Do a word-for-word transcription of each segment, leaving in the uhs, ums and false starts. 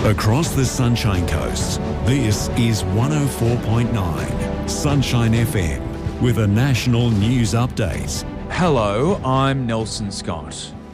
Across the Sunshine Coast, this is one oh four point nine Sunshine F M with a national news update. Hello, I'm Nelson Scott.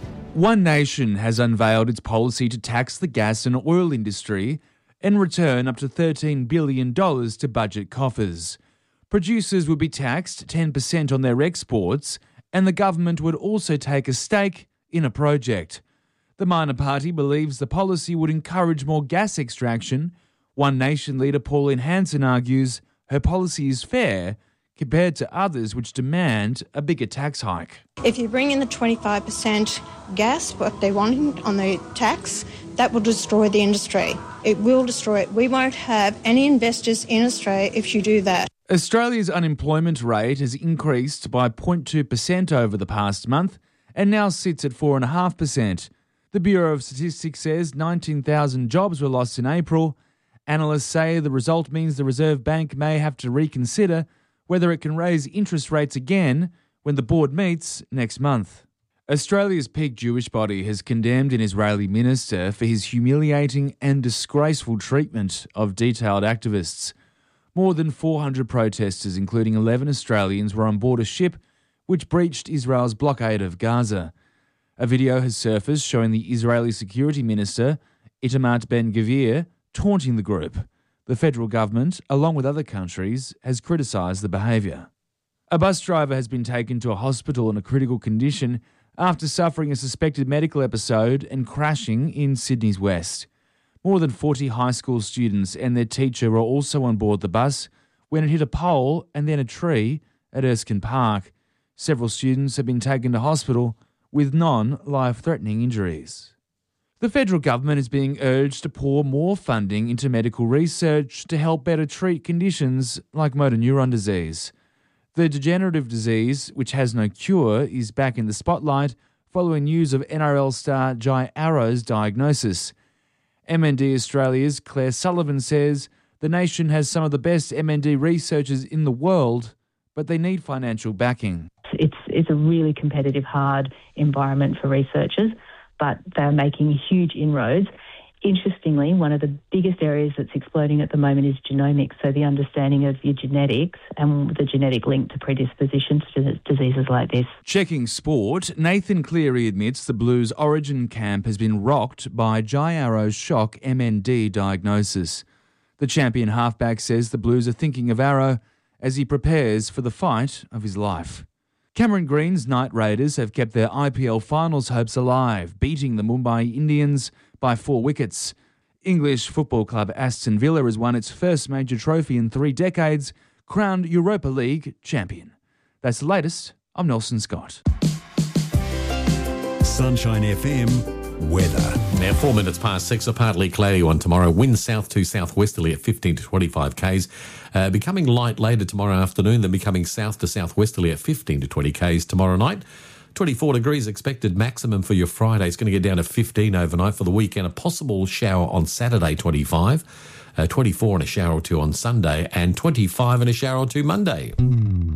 One Nation has unveiled its policy to tax the gas and oil industry and return up to thirteen billion dollars to budget coffers. Producers would be taxed ten percent on their exports, and the government would also take a stake in a project. The minor party believes the policy would encourage more gas extraction. One Nation leader Pauline Hanson argues her policy is fair compared to others which demand a bigger tax hike. If you bring in the twenty-five percent gas, what they want on the tax, that will destroy the industry. It will destroy it. We won't have any investors in Australia if you do that. Australia's unemployment rate has increased by zero point two percent over the past month and now sits at four point five percent. The Bureau of Statistics says nineteen thousand jobs were lost in April. Analysts say the result means the Reserve Bank may have to reconsider whether it can raise interest rates again when the board meets next month. Australia's peak Jewish body has condemned an Israeli minister for his humiliating and disgraceful treatment of detailed activists. More than four hundred protesters, including eleven Australians, were on board a ship which breached Israel's blockade of Gaza. A video has surfaced showing the Israeli security minister, Itamar Ben-Gvir, taunting the group. The federal government, along with other countries, has criticised the behaviour. A bus driver has been taken to a hospital in a critical condition after suffering a suspected medical episode and crashing in Sydney's west. More than forty high school students and their teacher were also on board the bus when it hit a pole and then a tree at Erskine Park. Several students have been taken to hospital with non-life-threatening injuries. The federal government is being urged to pour more funding into medical research to help better treat conditions like motor neuron disease. The degenerative disease, which has no cure, is back in the spotlight following news of N R L star Jai Arrow's diagnosis. M N D Australia's Claire Sullivan says the nation has some of the best M N D researchers in the world, but they need financial backing. It's it's a really competitive, hard environment for researchers, but they're making huge inroads. Interestingly, one of the biggest areas that's exploding at the moment is genomics, so the understanding of your genetics and the genetic link to predispositions to diseases like this. Checking sport, Nathan Cleary admits the Blues origin camp has been rocked by Jai Arrow's shock M N D diagnosis. The champion halfback says the Blues are thinking of Arrow as he prepares for the fight of his life. Cameron Green's Knight Raiders have kept their I P L finals hopes alive, beating the Mumbai Indians by four wickets. English football club Aston Villa has won its first major trophy in three decades, crowned Europa League champion. That's the latest. I'm Nelson Scott. Sunshine F M weather. Now, four minutes past six, a partly cloudy one tomorrow. Wind south to southwesterly at fifteen to twenty-five k's. Uh, becoming light later tomorrow afternoon, then becoming south to southwesterly at fifteen to twenty k's tomorrow night. twenty-four degrees expected maximum for your Friday. It's going to get down to fifteen overnight for the weekend. A possible shower on Saturday, twenty-five. Uh, twenty-four and a shower or two on Sunday, and twenty-five and a shower or two Monday.